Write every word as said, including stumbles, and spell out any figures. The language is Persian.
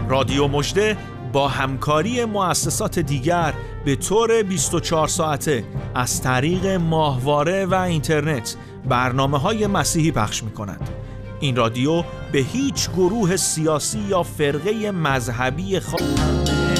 رادیو مژده با همکاری مؤسسات دیگر به طور بیست و چهار ساعته از طریق ماهواره و اینترنت برنامه‌های مسیحی پخش می‌کند. این رادیو به هیچ گروه سیاسی یا فرقه مذهبی خاص